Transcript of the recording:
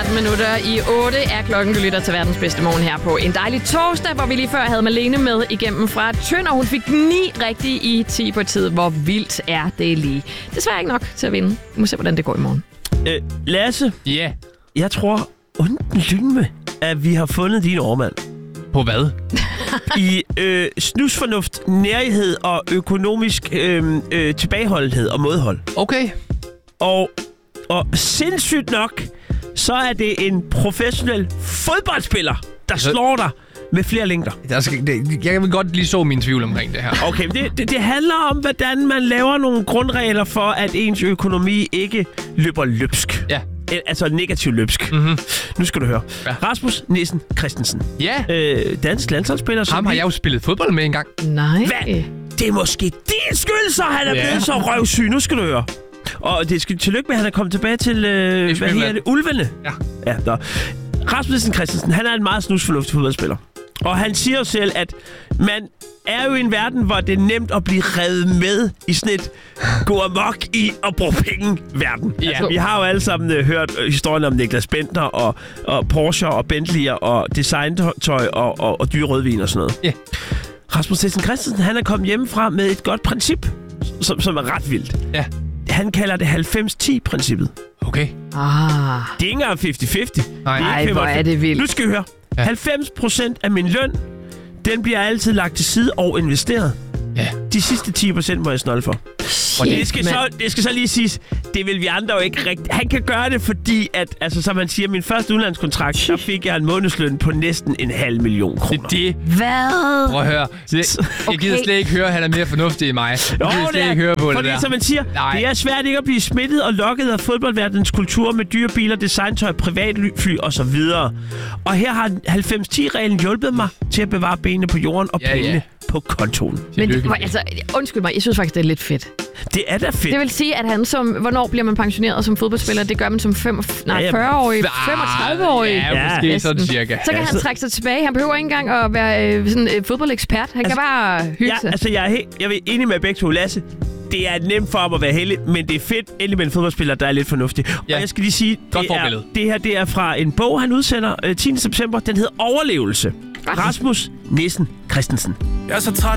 13 minutter i 8 er klokken. Du lytter til verdens bedste morgen her på en dejlig torsdag, hvor vi lige før havde Malene med igennem fra Tønder. Hun fik 9 rigtige i 10 på tid. Hvor vildt er det lige? Desværre ikke nok til at vinde. Vi må se, hvordan det går i morgen. Lasse? Ja? Yeah. Jeg tror undlymme, at vi har fundet din overmand. På hvad? I snusfornuft, nærighed og økonomisk tilbageholdenhed og modhold. Okay. Og sindssygt nok, så er det en professionel fodboldspiller, der slår dig med flere længder. Jeg vil godt lige så min tvivl omkring det her. Okay, det handler om, hvordan man laver nogle grundregler for, at ens økonomi ikke løber løbsk. Ja. Altså negativ løbsk. Mm-hmm. Nu skal du høre. Ja. Rasmus Nissen Christensen. Ja. Dansk landsholdsspiller. Ham har jeg jo spillet fodbold med engang. Nej. Hvad? Det er måske din skyld, så han er blevet så røvsyg. Nu skal du høre. Og det skal tillykke med, at han er kommet tilbage til, hvad hedder det? Ulvene. Ja. Rasmus Nissen Christensen, han er en meget snusfornuftig fodboldspiller. Og han siger jo selv, at man er jo i en verden, hvor det er nemt at blive revet med i sådan et gå amok i at bruge penge verden. Ja. Altså, vi har jo alle sammen hørt historien om Niklas Bentner og Porsche og Bentley'er og designtøj og dyre rødvin og sådan noget. Ja. Rasmus Nissen Christensen, han er kommet hjemmefra med et godt princip, som er ret vildt. Ja. Han kalder det 90-10-princippet. Okay. Det er ikke engang 50-50. Nej, hvor er det vildt. Nu skal vi høre. Ja. 90% af min løn, den bliver altid lagt til side og investeret. Ja. De sidste 10% må jeg snolde for. Og det skal så lige siges, det vil vi andre jo ikke rigtigt. Han kan gøre det, fordi at, altså, som han siger, min første udlandskontrakt, der fik jeg en månedsløn på næsten 500.000 kroner. Det. Hvad? Prøv at høre. Jeg gider slet ikke høre, at han er mere fornuftig end mig. Jeg gider slet ikke høre på det der. Som man siger, det er svært ikke at blive smittet og lokket af fodboldverdenens kultur med dyre biler, designtøj, privatfly osv. Og her har 90-10-reglen hjulpet mig til at bevare benene på jorden og pengene på kontoen. Men altså, undskyld mig, jeg synes faktisk, det er lidt fedt. Det er da fedt. Det vil sige, at han hvornår bliver man pensioneret som fodboldspiller? Det gør man som 40-årig, 35-årig. Ja, måske sådan cirka. Så kan han trække sig tilbage. Han behøver ikke engang at være sådan en fodboldekspert. Han kan bare hygge sig. Altså, jeg er enig med begge to, Lasse. Det er nemt for ham at være heldig, men det er fedt endelig med en fodboldspiller, der er lidt fornuftig. Ja. Og jeg skal lige sige, det her er fra en bog, han udsender 10. september. Den hedder Overlevelse. Rasmus Nissen Christensen. Jeg er så træt